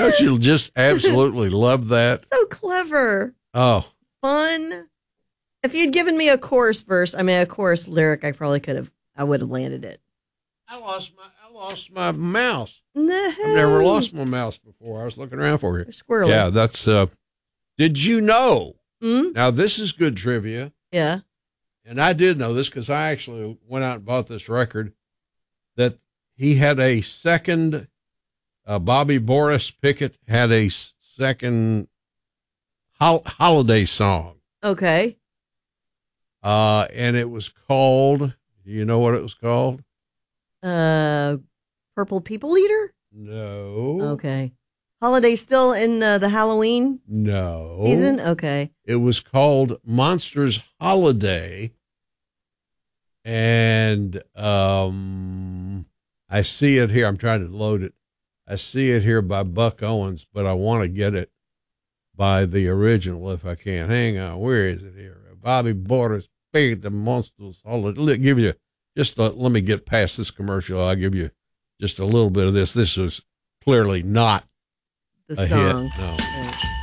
Don't you just absolutely love that? So clever. Oh. Fun. If you'd given me a chorus lyric, I would have landed it. I lost my mouse. No. I've never lost my mouse before. I was looking around for you. Squirrely. Yeah, that's, did you know? Hmm? Now, this is good trivia. Yeah. And I did know this because I actually went out and bought this record, that he had a second, Bobby Boris Pickett had a second holiday song. Okay. And it was called, do you know what it was called? Purple People Eater? No. Okay. Holiday still in the Halloween No. season? Okay. It was called Monsters Holiday. And I see it here. I'm trying to load it. I see it here by Buck Owens, but I want to get it by the original if I can. Hang on. Where is it here? Bobby Boris Pickett, the Monsters Holiday. Let me get past this commercial. I'll give you just a little bit of this. This was clearly not The a song. hit. No.